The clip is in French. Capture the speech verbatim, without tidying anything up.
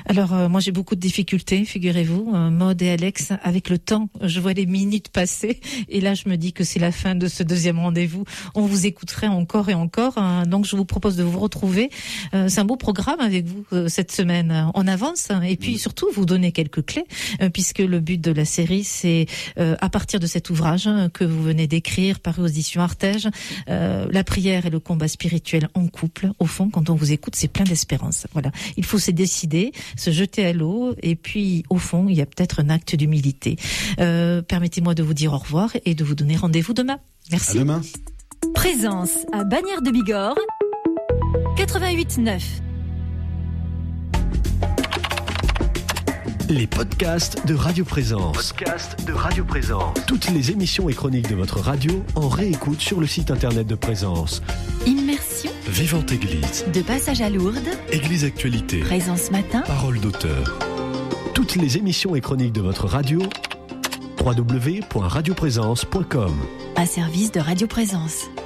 Alors, euh, moi, j'ai beaucoup de difficultés, figurez-vous, euh, Maud et Alex, avec le temps. Je vois les minutes passer et là, je me dis que c'est la fin de ce deuxième rendez-vous. On vous écouterait encore et encore. Hein, donc, je vous propose de vous retrouver. Euh, c'est un beau programme avec vous euh, cette semaine. On avance hein, et puis oui. surtout, vous donner quelques clés euh, puisque le but de la série, c'est euh, à partir de cet ouvrage hein, que vous venez d'écrire, paru aux éditions Artege, euh, la prière et le combat spirituel en couple. Au fond, quand on vous écoute, c'est plein d'espérance. Voilà. Il faut se décider, se jeter à l'eau, et puis au fond, il y a peut-être un acte d'humilité. Euh, permettez-moi de vous dire au revoir et de vous donner rendez-vous demain. Merci. À demain. Présence à Bagnères de Bigorre, quatre-vingt-huit neuf. Les podcasts de Radio Présence. Podcasts de Radio Présence. Toutes les émissions et chroniques de votre radio en réécoute sur le site internet de Présence. Immersion. Vivante Église. De passage à Lourdes. Église Actualité. Présence matin. Parole d'auteur. Toutes les émissions et chroniques de votre radio. w w w point radio présence point com. Un service de Radio Présence.